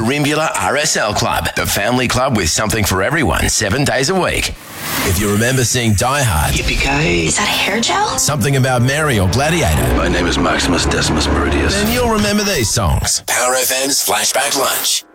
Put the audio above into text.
Carimbula RSL Club, the family club with something for everyone 7 days a week. If you remember seeing Die Hard, Yippee-ki-yay. Is that a hair gel? Something About Mary or Gladiator, My name is Maximus Decimus Meridius. then you'll remember these songs. Power FM's Flashback Lunch.